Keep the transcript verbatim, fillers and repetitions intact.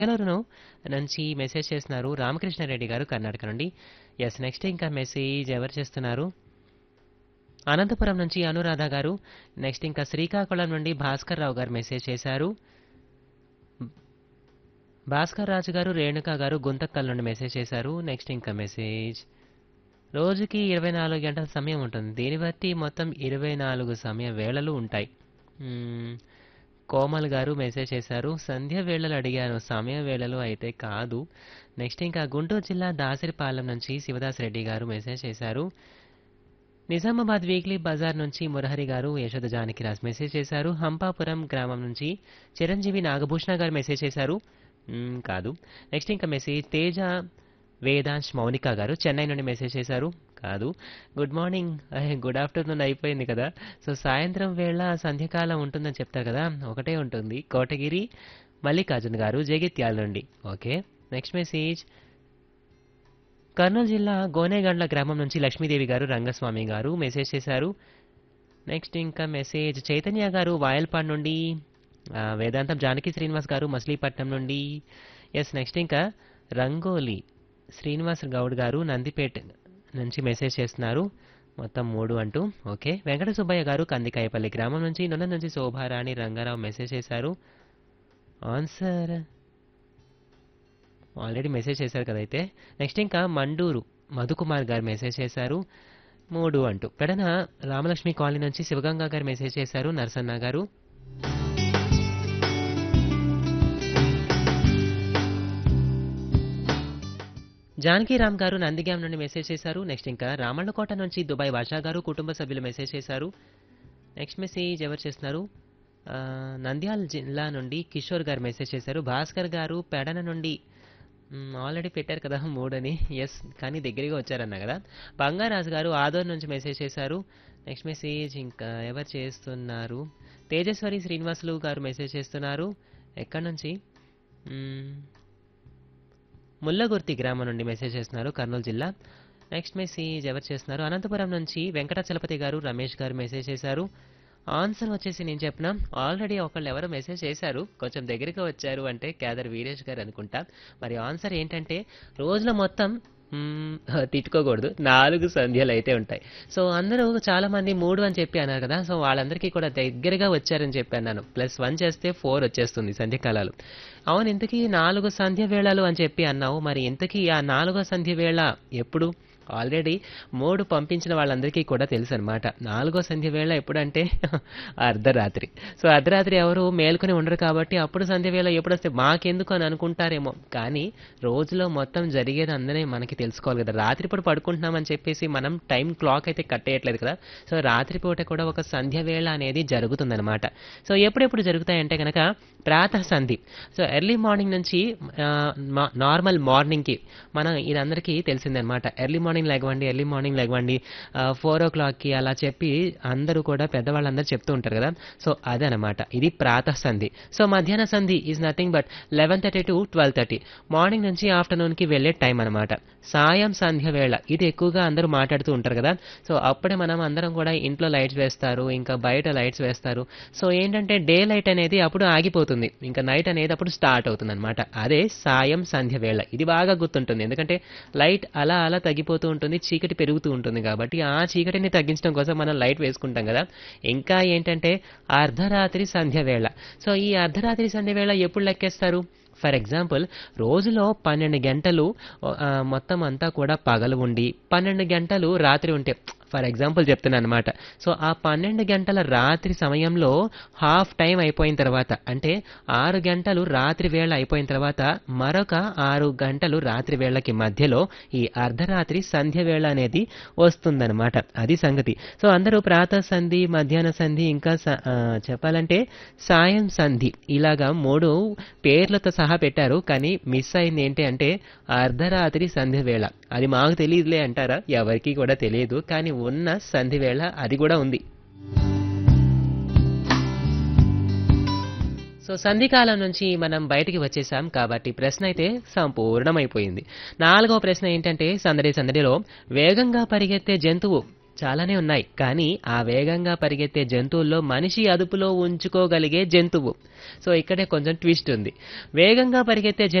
బెంగళూరును నుంచి మెసేజ్ చేస్తున్నారు రామకృష్ణారెడ్డి గారు కర్ణాటక నుండి. యెస్. నెక్స్ట్ ఇంకా మెసేజ్ ఎవరు చేస్తున్నారు? అనంతపురం నుంచి అనురాధ గారు. నెక్స్ట్ ఇంకా శ్రీకాకుళం నుండి భాస్కర్ రావు గారు మెసేజ్ చేశారు. భాస్కర్ రాజు గారు, రేణుక గారు గుంతకల్ నుండి మెసేజ్ చేశారు. నెక్స్ట్ ఇంకా మెసేజ్ రోజుకి ఇరవై నాలుగు గంటల సమయం ఉంటుంది. దీన్ని బట్టి మొత్తం ఇరవై నాలుగు సమయ వేళలు ఉంటాయి. మ్మ్. కోమల్ గారు మెసేజ్ చేశారు. సంధ్య వేళలు అడిగాను, సమయ వేళలు అయితే కాదు. నెక్స్ట్ ఇంకా గుంటూరు జిల్లా దాసరిపాలెం నుంచి శివదాస్ రెడ్డి గారు మెసేజ్ చేశారు. నిజామాబాద్ వీక్లీ బజార్ నుంచి మురహరి గారు, యశోద జానకిరాజ్ మెసేజ్ చేశారు. హంపాపురం గ్రామం నుంచి చిరంజీవి నాగభూషణ గారు మెసేజ్ చేశారు. మ్మ్, కాదు. నెక్స్ట్ ఇంకా మెసేజ్ తేజ వేదాంశ్ మౌనిక గారు చెన్నై నుండి మెసేజ్ చేశారు. కాదు. గుడ్ మార్నింగ్, అహే, గుడ్ ఆఫ్టర్నూన్ అయిపోయింది కదా. సో సాయంత్రం వేళ సంధ్యకాలం ఉంటుందని చెప్తారు కదా, ఒకటే ఉంటుంది. కోటగిరి మల్లికార్జున్ గారు జగిత్యాల నుండి. ఓకే. నెక్స్ట్ మెసేజ్ కర్నూలు జిల్లా గోనేగండ్ల గ్రామం నుంచి లక్ష్మీదేవి గారు, రంగస్వామి గారు మెసేజ్ చేశారు. నెక్స్ట్ ఇంకా మెసేజ్ చైతన్య గారు వాయల్పాడ్ నుండి, ఆ, వేదాంతం జానకి శ్రీనివాస్ గారు మచిలీపట్నం నుండి. ఎస్. నెక్స్ట్ ఇంకా రంగోలి శ్రీనివాస్ గౌడ్ గారు నందిపేట నుంచి మెసేజ్ చేస్తున్నారు. మొత్తం మూడు అంటూ. ఓకే. వెంకట సుబ్బయ్య గారు కందికాయపల్లి గ్రామం నుంచి, నొన్న నుంచి శోభారాణి రంగారావు మెసేజ్ చేశారు. ఆన్సర్ ఆల్రెడీ మెసేజ్ చేశారు కదైతే. నెక్స్ట్ ఇంకా మండూరు మధుకుమార్ గారు మెసేజ్ చేశారు. మూడు అంటూ. పెడన రామలక్ష్మి కాలనీ నుంచి శివగంగా గారు మెసేజ్ చేశారు. నరసన్న గారు. జానకీరామ్ గారు నందిగాం నుండి మెసేజ్ చేశారు. నెక్స్ట్ ఇంకా రామళ్ళకోట నుంచి దుబాయ్ భాషా గారు కుటుంబ సభ్యులు మెసేజ్ చేశారు. నెక్స్ట్ మెసేజ్ ఎవరు చేస్తున్నారు? ఆ, నంద్యాల జిల్లా నుండి కిషోర్ గారు మెసేజ్ చేశారు. భాస్కర్ గారు పెడన నుండి ఆల్రెడీ పెట్టారు కదా మూడని. ఎస్, కానీ దగ్గరగా వచ్చారన్న కదా. బంగారాజు గారు ఆదోర్ నుంచి మెసేజ్ చేశారు. నెక్స్ట్ మెసేజ్ ఇంకా ఎవరు చేస్తున్నారు? తేజస్వరి శ్రీనివాసులు గారు మెసేజ్ చేస్తున్నారు. ఎక్కడి నుంచి? మ్మ్. ముల్లగుర్తి గ్రామం నుండి మెసేజ్ చేస్తున్నారు, కర్నూలు జిల్లా. నెక్స్ట్ మెసేజ్ ఎవరు చేస్తున్నారు? అనంతపురం నుంచి వెంకటాచలపతి గారు, రమేష్ గారు మెసేజ్ చేశారు. ఆన్సర్ వచ్చేసి నేను చెప్పిన ఆల్రెడీ ఒకళ్ళు ఎవరో మెసేజ్ చేశారు, కొంచెం దగ్గరగా వచ్చారు అంటే కేదర్ వీరేష్ గారు అనుకుంటా. మరి ఆన్సర్ ఏంటంటే రోజులో మొత్తం మ్మ్, తిట్టుకోకూడదు, నాలుగు సంధ్యలు అయితే ఉంటాయి. సో అందరూ చాలా మంది మూడు అని చెప్పి అన్నారు కదా, సో వాళ్ళందరికీ కూడా దగ్గరగా వచ్చారని చెప్పి అన్నాను. ప్లస్ వన్ చేస్తే ఫోర్ వచ్చేస్తుంది సంధ్యకాలాలు. అవును, ఇంతకీ నాలుగు సంధ్య వేళలు అని చెప్పి అన్నావు. మరి ఇంతకీ ఆ నాలుగో సంధ్య వేళ ఎప్పుడు? ఆల్రెడీ మూడు పంపించిన వాళ్ళందరికీ కూడా తెలుసు అనమాట. నాలుగో సంధ్య వేళ ఎప్పుడంటే అర్ధరాత్రి. సో అర్ధరాత్రి ఎవరు మేల్కొని ఉండరు కాబట్టి అప్పుడు సంధ్య వేళ ఎప్పుడు వస్తే మాకెందుకు అని అనుకుంటారేమో, కానీ రోజులో మొత్తం జరిగేది అందరే మనకి తెలుసుకోవాలి కదా. రాత్రిపూట పడుకుంటున్నామని చెప్పేసి మనం టైం క్లాక్ అయితే కట్టేయట్లేదు కదా. సో రాత్రిపూట కూడా ఒక సంధ్య వేళ అనేది జరుగుతుందన్నమాట. సో ఎప్పుడెప్పుడు జరుగుతాయంటే కనుక ప్రాతః సంధి. సో ఎర్లీ మార్నింగ్ నుంచి నార్మల్ మార్నింగ్కి మనం ఇదందరికీ తెలిసిందనమాట. Early morning లెగవండి, early morning లెగవండి, four ఓ క్లాక్కి అలా చెప్పి అందరూ కూడా పెద్దవాళ్ళందరూ చెప్తూ ఉంటారు కదా. సో అదనమాట, ఇది ప్రాతః సంధి. సో మధ్యాహ్న సంధి is nothing but eleven thirty to twelve thirty morning నుంచి ఆఫ్టర్నూన్కి వెళ్ళే టైం అనమాట. సాయం సంధ్య వేళ ఇది ఎక్కువగా అందరూ మాట్లాడుతూ ఉంటారు కదా. సో అప్పుడే మనం అందరం కూడా ఇంట్లో లైట్స్ వేస్తారు, ఇంకా బయట లైట్స్ వేస్తారు. సో ఏంటంటే డే లైట్ అనేది అప్పుడు ఆగిపోతుంది, ఇంకా నైట్ అనేది అప్పుడు స్టార్ట్ అవుతుంది అనమాట. అదే సాయం సంధ్య వేళ. ఇది బాగా గుర్తుంటుంది, ఎందుకంటే లైట్ అలా అలా తగ్గిపోతూ ఉంటుంది, చీకటి పెరుగుతూ ఉంటుంది కాబట్టి ఆ చీకటిని తగ్గించడం కోసం మనం లైట్ వేసుకుంటాం కదా. ఇంకా ఏంటంటే అర్ధరాత్రి సంధ్య వేళ. సో ఈ అర్ధరాత్రి సంధ్య వేళ ఎప్పుడు లెక్కేస్తారు? ఫర్ ఎగ్జాంపుల్ రోజులో పన్నెండు గంటలు ఆ, మొత్తం అంతా కూడా పగలు ఉండి పన్నెండు గంటలు రాత్రి ఉంటే, ఫర్ ఎగ్జాంపుల్ చెప్తున్నాను అనమాట. సో ఆ పన్నెండు గంటల రాత్రి సమయంలో హాఫ్ టైం అయిపోయిన తర్వాత, అంటే ఆరు గంటలు రాత్రి వేళ అయిపోయిన తర్వాత మరొక ఆరు గంటలు రాత్రి వేళకి మధ్యలో ఈ అర్ధరాత్రి సంధ్య వేళ అనేది వస్తుందన్నమాట. అది సంగతి. సో అందరూ ప్రాతః సంధి, మధ్యాహ్న సంధి, ఇంకా స- ఆ, చెప్పాలంటే సాయం సంధి, ఇలాగా మూడు పేర్లతో సహా పెట్టారు. కానీ మిస్ అయింది ఏంటి అంటే అర్ధరాత్రి సంధ్య వేళ. అది మాకు తెలియదులే అంటారా? ఎవరికి కూడా తెలియదు, కానీ ఉన్న సంధి వేళ అది కూడా ఉంది. సో సంధికాలం నుంచి మనం బయటికి వచ్చేసాం కాబట్టి ప్రశ్న అయితే సంపూర్ణమైపోయింది. నాలుగవ ప్రశ్న ఏంటంటే సందడి సందడిలో వేగంగా పరిగెత్తే జంతువు చాలానే ఉన్నాయి. కానీ ఆ వేగంగా పరిగెత్తే జంతువుల్లో మనిషి అదుపులో ఉంచుకోగలిగే జంతువు. సో, ఇక్కడే కొంచెం ట్విస్ట్ ఉంది. వేగంగా పరిగెత్తే